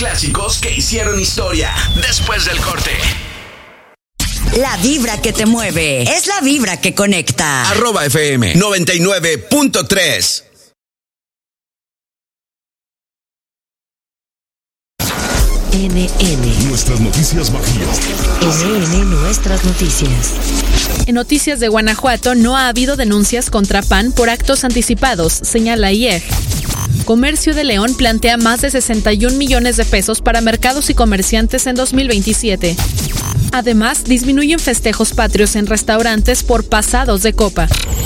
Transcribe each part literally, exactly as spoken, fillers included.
Clásicos que hicieron historia. Después del corte. La vibra que te mueve es la vibra que conecta. Arroba F M noventa y nueve punto tres. N N. Nuestras noticias Bajío. N N Nuestras noticias. En Noticias de Guanajuato no ha habido denuncias contra P A N por actos anticipados, señala I E G. Comercio de León plantea más de sesenta y un millones de pesos para mercados y comerciantes en dos mil veintisiete. Además, disminuyen festejos patrios en restaurantes por pasados de copa.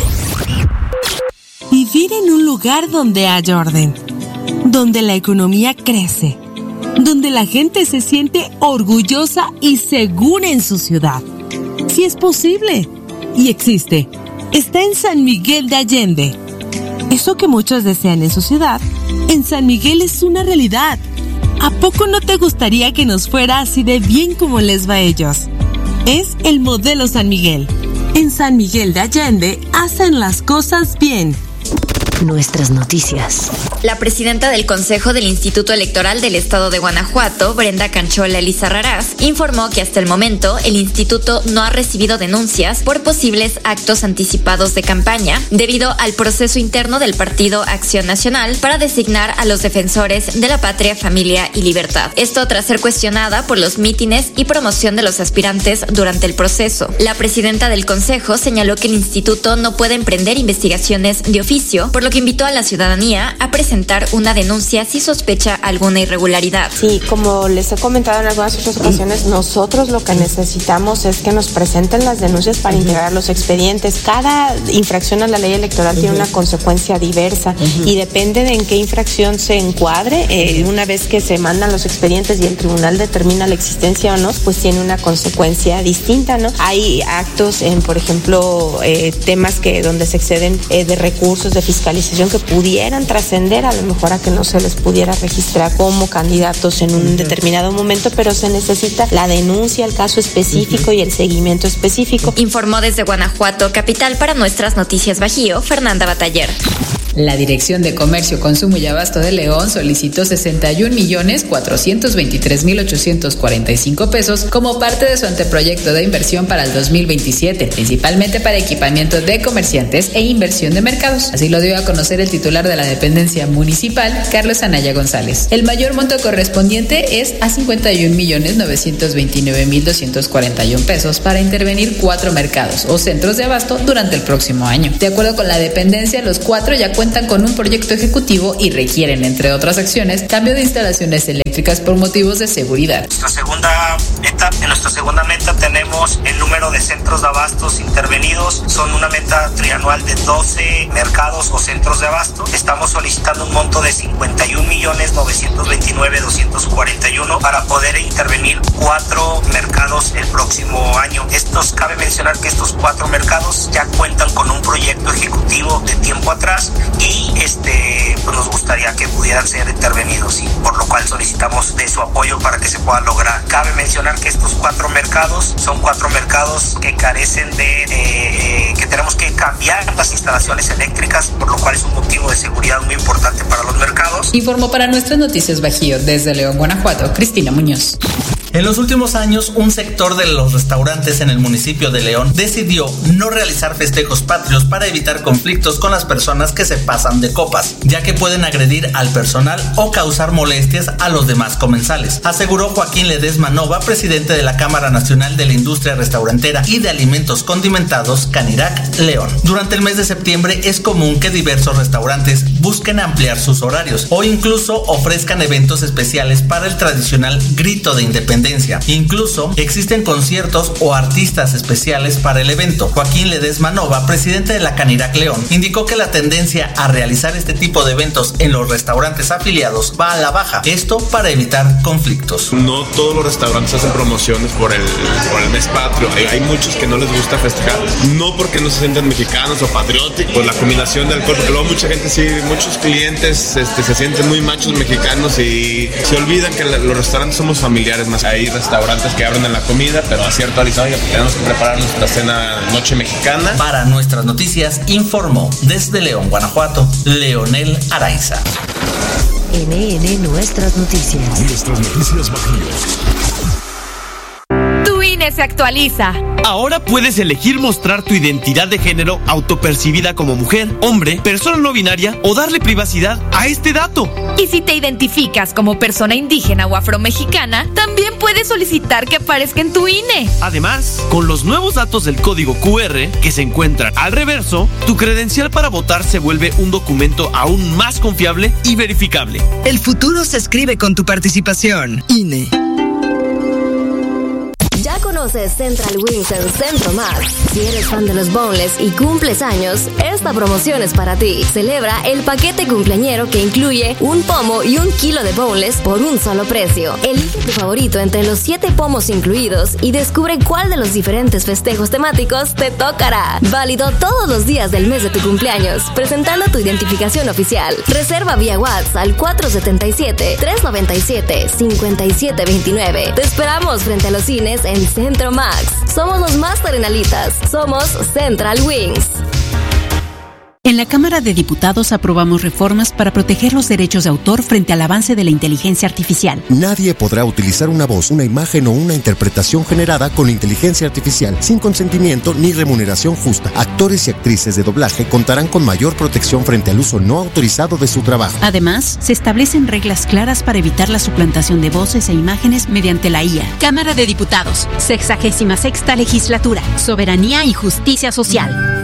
Vivir en un lugar donde haya orden, donde la economía crece, donde la gente se siente orgullosa y segura en su ciudad. Sí es posible y existe. Está en San Miguel de Allende. Eso que muchos desean en su ciudad, en San Miguel es una realidad. ¿A poco no te gustaría que nos fuera así de bien como les va a ellos? Es el modelo San Miguel. En San Miguel de Allende hacen las cosas bien. Nuestras noticias. La presidenta del Consejo del Instituto Electoral del Estado de Guanajuato, Brenda Canchola Lizarrarás, informó que hasta el momento el instituto no ha recibido denuncias por posibles actos anticipados de campaña debido al proceso interno del Partido Acción Nacional para designar a los defensores de la patria, familia y libertad. Esto tras ser cuestionada por los mítines y promoción de los aspirantes durante el proceso. La presidenta del Consejo señaló que el instituto no puede emprender investigaciones de oficio, por lo que invitó a la ciudadanía a presentar una denuncia si sospecha alguna irregularidad. Sí, como les he comentado en algunas otras ocasiones, nosotros lo que necesitamos es que nos presenten las denuncias para integrar los expedientes. Cada infracción a la ley electoral uh-huh. tiene una consecuencia diversa uh-huh. y depende de en qué infracción se encuadre. Eh, una vez que se mandan los expedientes y el tribunal determina la existencia o no, pues tiene una consecuencia distinta, ¿no? Hay actos en, por ejemplo, eh, temas que donde se exceden eh, de recursos de fiscalización que pudieran trascender a lo mejor a que no se les pudiera registrar como candidatos en un determinado momento, pero se necesita la denuncia, el caso específico y el seguimiento específico. Informó desde Guanajuato, capital para Nuestras Noticias Bajío, Fernanda Bataller. La Dirección de Comercio, Consumo y Abasto de León solicitó sesenta y un millones cuatrocientos veintitrés mil ochocientos cuarenta y cinco pesos como parte de su anteproyecto de inversión para el dos mil veintisiete, principalmente para equipamiento de comerciantes e inversión de mercados. Así lo dio a conocer el titular de la dependencia municipal, Carlos Anaya González. El mayor monto correspondiente es a cincuenta y un millones novecientos veintinueve mil doscientos cuarenta y un pesos para intervenir cuatro mercados o centros de abasto durante el próximo año. De acuerdo con la dependencia, los cuatro ya cuentan cuentan con un proyecto ejecutivo y requieren, entre otras acciones, cambio de instalaciones eléctricas por motivos de seguridad. Nuestra segunda etapa, en nuestra segunda meta tenemos el número de centros de abastos intervenidos. Son una meta trianual de doce mercados o centros de abasto. Estamos solicitando un monto de cincuenta y un millones novecientos veintinueve mil doscientos cuarenta y uno para poder intervenir cuatro mercados el próximo año. Estos, cabe mencionar que estos cuatro mercados ya cuentan con un proyecto ejecutivo de tiempo atrás y este pues nos gustaría que pudieran ser intervenidos, y por lo cual solicitamos de su apoyo para que se pueda lograr. Cabe mencionar que estos cuatro mercados son cuatro mercados que carecen de eh, que tenemos que cambiar las instalaciones eléctricas, por lo cual es un motivo de seguridad muy importante para los mercados. Informó para Nuestras Noticias Bajío desde León, Guanajuato, Cristina Muñoz. En los últimos años, un sector de los restaurantes en el municipio de León decidió no realizar festejos patrios para evitar conflictos con las personas que se pasan de copas, ya que pueden agredir al personal o causar molestias a los demás comensales, aseguró Joaquín Ledesma Nova, presidente de la Cámara Nacional de la Industria Restaurantera y de Alimentos Condimentados, Canirac, León. Durante el mes de septiembre es común que diversos restaurantes busquen ampliar sus horarios o incluso ofrezcan eventos especiales para el tradicional grito de independencia. Incluso existen conciertos o artistas especiales para el evento. Joaquín Ledesma Nova, presidente de la Canirac León, indicó que la tendencia a realizar este tipo de eventos en los restaurantes afiliados va a la baja, esto para evitar conflictos. No todos los restaurantes hacen promociones por el, por el mes patrio. Hay, hay muchos que no les gusta festejar, no porque no se sientan mexicanos o patrióticos, por la combinación de alcohol, porque luego mucha gente sí, muchos clientes este, se sienten muy machos mexicanos y se olvidan que los restaurantes somos familiares más. Hay restaurantes que abren en la comida, pero a cierto hora dicen, oye, tenemos que preparar nuestra cena noche mexicana. Para Nuestras Noticias, informó desde León, Guanajuato, Leonel Araiza. N N Nuestras Noticias. Nuestras noticias Bajíos. Tu I N E se actualiza. Ahora puedes elegir mostrar tu identidad de género autopercibida como mujer, hombre, persona no binaria o darle privacidad a este dato. Y si te identificas como persona indígena o afromexicana, también puedes solicitar que aparezca en tu I N E. Además, con los nuevos datos del código Q R que se encuentran al reverso, tu credencial para votar se vuelve un documento aún más confiable y verificable. El futuro se escribe con tu participación. I N E. ¿Ya conoces Central Wings en Centro Max? Si eres fan de los boneless y cumples años, esta promoción es para ti. Celebra el paquete cumpleañero que incluye un pomo y un kilo de boneless por un solo precio. Elige tu favorito entre los siete pomos incluidos y descubre cuál de los diferentes festejos temáticos te tocará. Válido todos los días del mes de tu cumpleaños, presentando tu identificación oficial. Reserva vía WhatsApp al cuatro siete siete, tres nueve siete, cinco siete dos nueve. Te esperamos frente a los cines en Centro Max. Somos los más terrenalitas. Somos Central Wings. En la Cámara de Diputados aprobamos reformas para proteger los derechos de autor frente al avance de la inteligencia artificial. Nadie podrá utilizar una voz, una imagen o una interpretación generada con inteligencia artificial sin consentimiento ni remuneración justa. Actores y actrices de doblaje contarán con mayor protección frente al uso no autorizado de su trabajo. Además, se establecen reglas claras para evitar la suplantación de voces e imágenes mediante la I A. Cámara de Diputados, sexagésima sexta legislatura, soberanía y justicia social.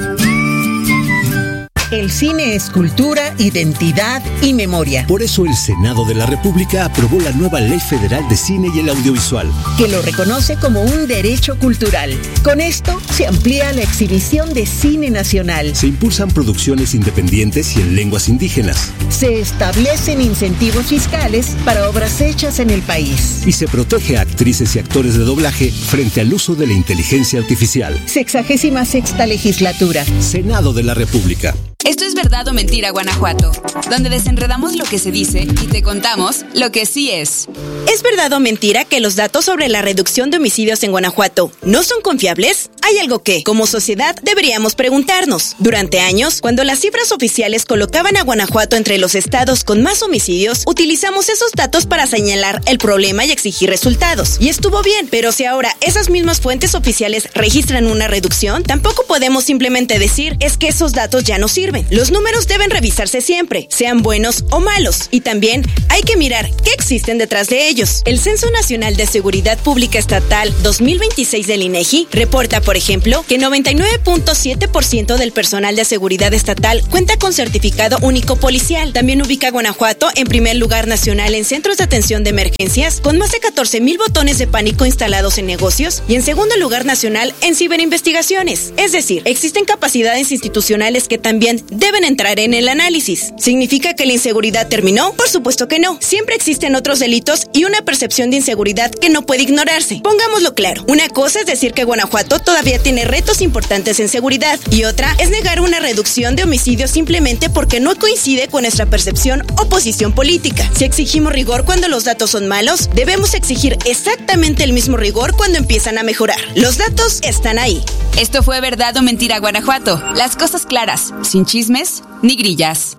El cine es cultura, identidad y memoria. Por eso el Senado de la República aprobó la nueva Ley Federal de Cine y el Audiovisual, que lo reconoce como un derecho cultural. Con esto se amplía la exhibición de cine nacional. Se impulsan producciones independientes y en lenguas indígenas. Se establecen incentivos fiscales para obras hechas en el país. Y se protege a actrices y actores de doblaje frente al uso de la inteligencia artificial. Sexagésima sexta legislatura. Senado de la República. Esto es Verdad o Mentira, Guanajuato, donde desenredamos lo que se dice y te contamos lo que sí es. ¿Es verdad o mentira que los datos sobre la reducción de homicidios en Guanajuato no son confiables? Hay algo que, como sociedad, deberíamos preguntarnos. Durante años, cuando las cifras oficiales colocaban a Guanajuato entre los estados con más homicidios, utilizamos esos datos para señalar el problema y exigir resultados. Y estuvo bien, pero si ahora esas mismas fuentes oficiales registran una reducción, tampoco podemos simplemente decir es que esos datos ya no sirven. Los números deben revisarse siempre, sean buenos o malos, y también hay que mirar qué existen detrás de ellos. El Censo Nacional de Seguridad Pública Estatal dos mil veintiséis del INEGI reporta, por ejemplo, que noventa y nueve punto siete por ciento del personal de seguridad estatal cuenta con certificado único policial. También ubica a Guanajuato en primer lugar nacional en centros de atención de emergencias, con más de catorce mil botones de pánico instalados en negocios, y en segundo lugar nacional en ciberinvestigaciones. Es decir, existen capacidades institucionales que también deben entrar en el análisis. ¿Significa que la inseguridad terminó? Por supuesto que no. Siempre existen otros delitos y una percepción de inseguridad que no puede ignorarse. Pongámoslo claro. Una cosa es decir que Guanajuato todavía tiene retos importantes en seguridad, y otra es negar una reducción de homicidios simplemente porque no coincide con nuestra percepción o posición política. Si exigimos rigor cuando los datos son malos, debemos exigir exactamente el mismo rigor cuando empiezan a mejorar. Los datos están ahí. Esto fue Verdad o Mentira, Guanajuato. Las cosas claras, sin chismes ni grillas.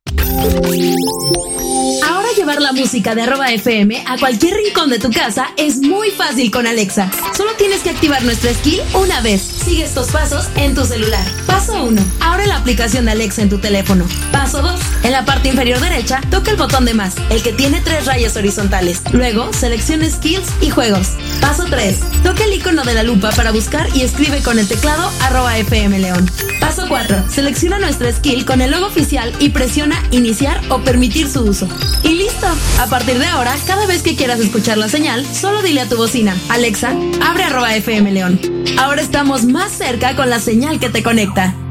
Ahora llevar la música de arroba F M a cualquier rincón de tu casa es muy fácil con Alexa. Solo tienes que activar nuestra skill una vez. Sigue estos pasos en tu celular. Paso uno. Abre la aplicación de Alexa en tu teléfono. Paso dos. En la parte inferior derecha, toca el botón de más, el que tiene tres rayas horizontales. Luego, selecciona skills y juegos. Paso tres. Toca el icono de la lupa para buscar y escribe con el teclado arroba F M León. Paso cuatro. Selecciona nuestra skill con el logo oficial y presiona iniciar o permitir su uso. Y listo. A partir de ahora, cada vez que quieras escuchar la señal, solo dile a tu bocina: Alexa, abre arroba F M León. Ahora estamos más cerca con la señal que te conecta.